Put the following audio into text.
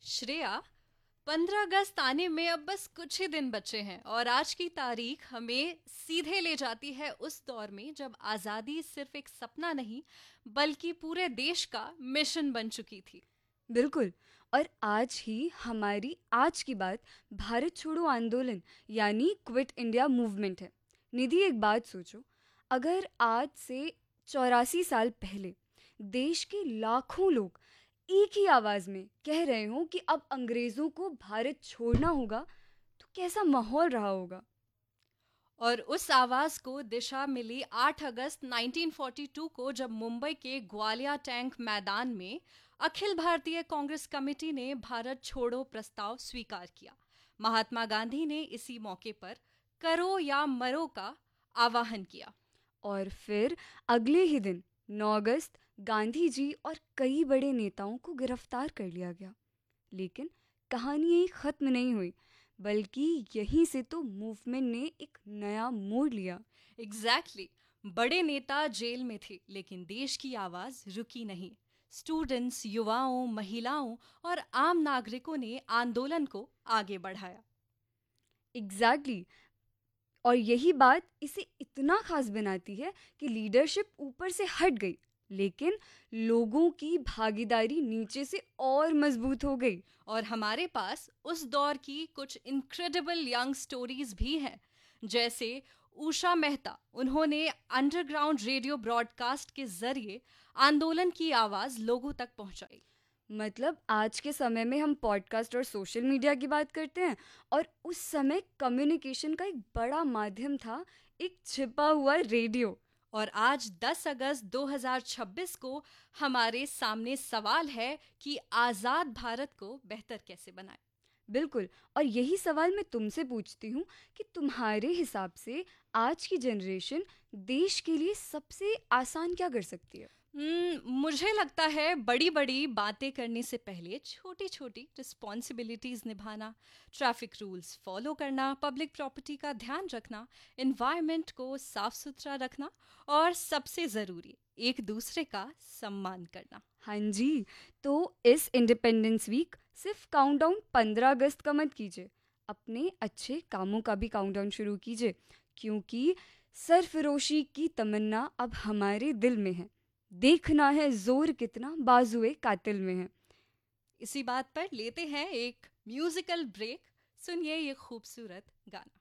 श्रेया, 15 अगस्त आने में अब बस कुछ ही दिन बचे हैं और आज की तारीख हमें सीधे ले जाती है उस दौर में जब आज़ादी सिर्फ एक सपना नहीं बल्कि पूरे देश का मिशन बन चुकी थी। बिल्कुल। और आज ही हमारी आज की बात भारत छोड़ो आंदोलन यानी क्विट इंडिया मूवमेंट है। निधि, एक बात सोचो, अगर आज से 84 साल पहले देश के लाखों लोग एक ही आवाज में कह रहे हो कि अब अंग्रेजों को भारत छोड़ना होगा, तो कैसा माहौल रहा होगा। और उस आवाज को दिशा मिली 8 अगस्त 1942 को जब मुंबई के ग्वालिया टैंक मैदान में अखिल भारतीय कांग्रेस कमेटी ने भारत छोड़ो प्रस्ताव स्वीकार किया। महात्मा गांधी ने इसी मौके पर करो या मरो का आह्वान किया। और फिर अगले ही दिन 9 अगस्त गांधी जी और कई बड़े नेताओं को गिरफ्तार कर लिया गया। लेकिन कहानी यही खत्म नहीं हुई, बल्कि यहीं से तो मूवमेंट ने एक नया मोड़ लिया। Exactly exactly. बड़े नेता जेल में थे लेकिन देश की आवाज रुकी नहीं। स्टूडेंट्स, युवाओं, महिलाओं और आम नागरिकों ने आंदोलन को आगे बढ़ाया। Exactly exactly. और यही बात इसे इतना खास बनाती है कि लीडरशिप ऊपर से हट गई, लेकिन लोगों की भागीदारी नीचे से और मजबूत हो गई। और हमारे पास उस दौर की कुछ इनक्रेडिबल यंग स्टोरीज भी हैं, जैसे उषा मेहता। उन्होंने अंडरग्राउंड रेडियो ब्रॉडकास्ट के जरिए आंदोलन की आवाज लोगों तक पहुंचाई। मतलब आज के समय में हम पॉडकास्ट और सोशल मीडिया की बात करते हैं, और उस समय कम्युनिकेशन का एक बड़ा माध्यम था एक छिपा हुआ रेडियो। और आज 10 अगस्त 2026 को हमारे सामने सवाल है कि आज़ाद भारत को बेहतर कैसे बनाएं। बिल्कुल। और यही सवाल मैं तुमसे पूछती हूँ कि तुम्हारे हिसाब से आज की जनरेशन देश के लिए सबसे आसान क्या कर सकती है। मुझे लगता है बड़ी बड़ी बातें करने से पहले छोटी छोटी रिस्पॉन्सिबिलिटीज निभाना, ट्रैफिक रूल्स फॉलो करना, पब्लिक प्रॉपर्टी का ध्यान रखना, एनवायरनमेंट को साफ सुथरा रखना और सबसे ज़रूरी एक दूसरे का सम्मान करना। हाँ जी, तो इस इंडिपेंडेंस वीक सिर्फ काउंटडाउन 15 अगस्त का मत कीजिए, अपने अच्छे कामों का भी काउंटडाउन शुरू कीजिए, क्योंकि सरफरोशी की तमन्ना अब हमारे दिल में है। देखना है जोर कितना बाजुए कातिल में है। इसी बात पर लेते हैं एक म्यूजिकल ब्रेक। सुनिए ये खूबसूरत गाना।